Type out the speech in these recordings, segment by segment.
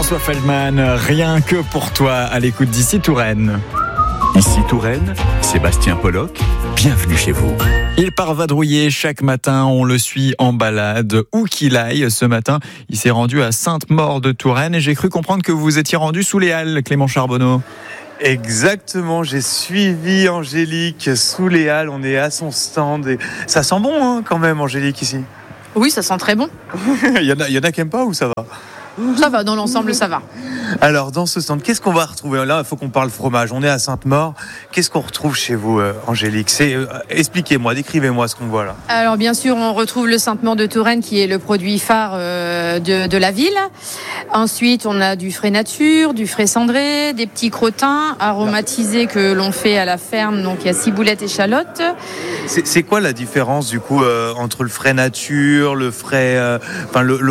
François Feldman, rien que pour toi, à l'écoute d'ici Touraine. Ici Touraine, Sébastien Pollock, bienvenue chez vous. Il part vadrouiller chaque matin, on le suit en balade, où qu'il aille. Ce matin, il s'est rendu à Sainte-Maure de Touraine et j'ai cru comprendre que vous étiez rendu sous les Halles, Clément Charbonneau. Exactement, j'ai suivi Angélique sous les Halles, on est à son stand et ça sent bon quand même Angélique ici. Oui, ça sent très bon. il y en a qui n'aiment pas ou ça va ? Ça va, dans l'ensemble, ça va. Alors, dans ce stand, qu'est-ce qu'on va retrouver ? Là, il faut qu'on parle fromage. On est à Sainte-Maure. Qu'est-ce qu'on retrouve chez vous, Angélique ? Expliquez-moi, décrivez-moi ce qu'on voit là. Alors, bien sûr, on retrouve le Sainte-Maure de Touraine, qui est le produit phare de la ville. Ensuite, on a du frais nature, du frais cendré, des petits crottins aromatisés que l'on fait à la ferme. Donc, il y a ciboulette, échalote. C'est quoi la différence, du coup, entre le frais nature, le frais... l'original ?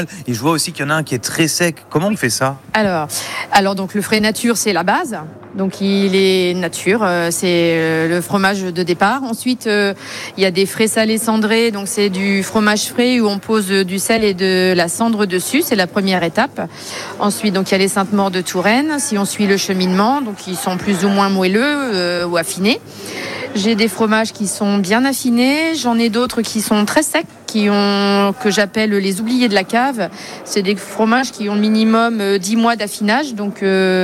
Et je vois aussi qu'il y en a un qui est très sec. Comment on fait ça ? Alors donc le frais nature, c'est la base. Donc il est nature, c'est le fromage de départ. Ensuite, il y a des frais salés cendrés. Donc c'est du fromage frais où on pose du sel et de la cendre dessus. C'est la première étape. Ensuite, donc il y a les Sainte-Maure de Touraine. Si on suit le cheminement, donc ils sont plus ou moins moelleux ou affinés. J'ai des fromages qui sont bien affinés. J'en ai d'autres qui sont très secs, que j'appelle les oubliés de la cave. C'est des fromages qui ont minimum 10 mois d'affinage. Donc,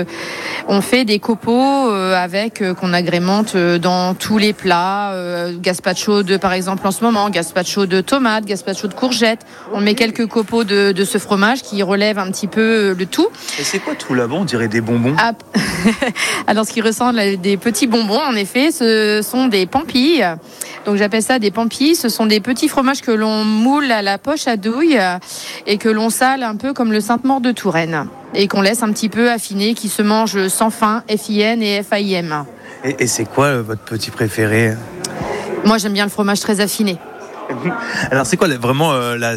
on fait des copeaux qu'on agrémente dans tous les plats. Gazpacho par exemple, en ce moment. Gazpacho de tomates, gazpacho de courgettes. On met quelques copeaux de ce fromage qui relève un petit peu le tout. Et c'est quoi tout là-bas ? On dirait des bonbons. Alors, ce qui ressemble à des petits bonbons, en effet, ce sont des pampilles. Donc j'appelle ça des pampilles. Ce sont des petits fromages que l'on moule à la poche à douille et que l'on sale un peu comme le Sainte-Maure de Touraine et qu'on laisse un petit peu affiner, qui se mange sans fin, FIN et FAIM. Et c'est quoi votre petit préféré ? Moi j'aime bien le fromage très affiné. Alors c'est quoi vraiment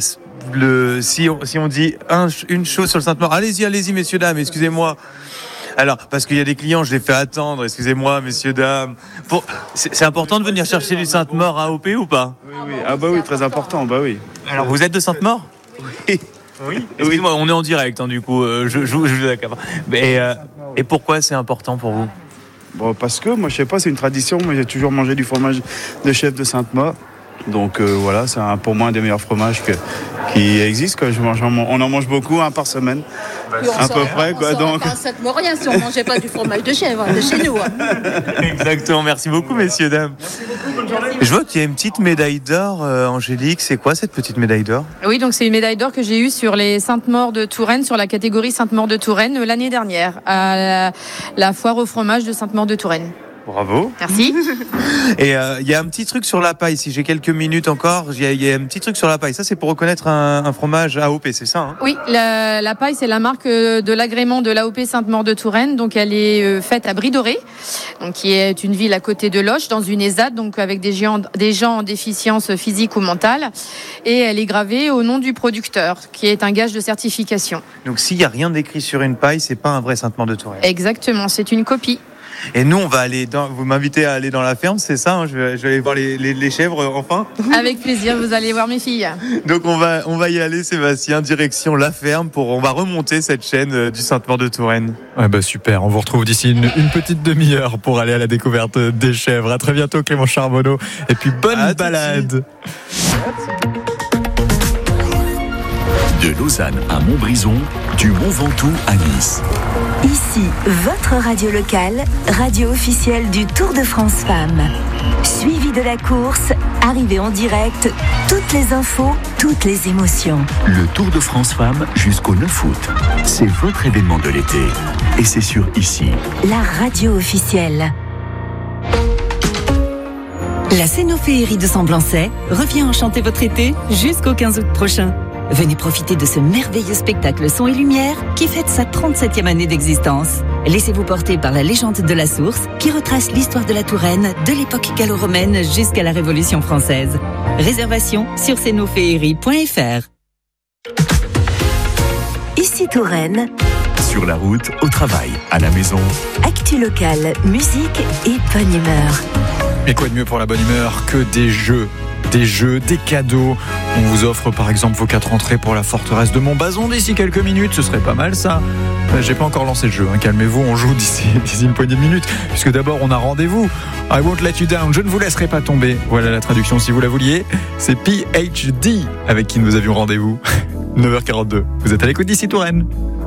si on dit une chose sur le Sainte-Maure, allez-y messieurs dames, excusez-moi. Alors, parce qu'il y a des clients, je les fais attendre, excusez-moi, messieurs, dames. C'est important de venir chercher du Sainte-Maure à AOP ou pas ? Oui. Ah bah oui, très important, bah oui. Alors, vous êtes de Sainte-Maure ? Oui. Excusez-moi, on est en direct, du coup, je vous accapare. Et pourquoi c'est important pour vous ? Bon, parce que, moi, je sais pas, c'est une tradition. Moi, j'ai toujours mangé du fromage de chef de Sainte-Maure. Donc, voilà, c'est pour moi un des meilleurs fromages qui existent. On en mange beaucoup, par semaine. À peu près, quoi. Donc. On serait pas rien si on mangeait pas du fromage de chèvre, de chez nous. Exactement, merci beaucoup, messieurs, dames. Merci beaucoup, bonne journée. Je vois qu'il y a une petite médaille d'or, Angélique. C'est quoi cette petite médaille d'or ? Oui, donc c'est une médaille d'or que j'ai eue sur les Sainte-Maure de Touraine, sur la catégorie Sainte-Maure de Touraine, l'année dernière, à la foire au fromage de Sainte-Maure de Touraine. Bravo. Merci. Et il y a un petit truc sur la paille, si j'ai quelques minutes encore, il y a un petit truc sur la paille. Ça, c'est pour reconnaître un fromage AOP, c'est ça ? Oui, la paille, c'est la marque de l'agrément de l'AOP Sainte-Maure de Touraine. Donc, elle est faite à Brie-Dorée, donc qui est une ville à côté de Loches, dans une ESAT, donc avec des gens en déficience physique ou mentale. Et elle est gravée au nom du producteur, qui est un gage de certification. Donc, s'il n'y a rien d'écrit sur une paille, c'est pas un vrai Sainte-Maure de Touraine. Exactement, c'est une copie. Et nous, on va aller vous m'invitez à aller dans la ferme, c'est ça ? Je vais aller voir les chèvres, enfin. Avec plaisir, vous allez voir mes filles. Donc, on va y aller, Sébastien, direction la ferme, on va remonter cette chaîne du Sainte-Maure de Touraine. Ouais, super, on vous retrouve d'ici une petite demi-heure pour aller à la découverte des chèvres. À très bientôt, Clément Charbonneau. Et puis, bonne balade. De Lausanne à Montbrison, du Mont Ventoux à Nice. Ici, votre radio locale, radio officielle du Tour de France Femmes. Suivi de la course, arrivée en direct, toutes les infos, toutes les émotions. Le Tour de France Femmes jusqu'au 9 août. C'est votre événement de l'été. Et c'est sur ici. La radio officielle. La Cénophéerie de Semblançay revient enchanter votre été jusqu'au 15 août prochain. Venez profiter de ce merveilleux spectacle son et lumière qui fête sa 37e année d'existence. Laissez-vous porter par la légende de la source qui retrace l'histoire de la Touraine de l'époque gallo-romaine jusqu'à la Révolution française. Réservation sur cénophéerie.fr. Ici Touraine. Sur la route, au travail, à la maison. Actu locale, musique et bonne humeur. Et quoi de mieux pour la bonne humeur que des jeux, des cadeaux. On vous offre par exemple vos 4 entrées pour la forteresse de Montbazon d'ici quelques minutes, ce serait pas mal ça. J'ai pas encore lancé le jeu, calmez-vous, on joue d'ici une poignée de minutes, puisque d'abord on a rendez-vous. I won't let you down, je ne vous laisserai pas tomber. Voilà la traduction si vous la vouliez. C'est PhD avec qui nous avions rendez-vous. 9h42, vous êtes à l'écoute d'ici Touraine.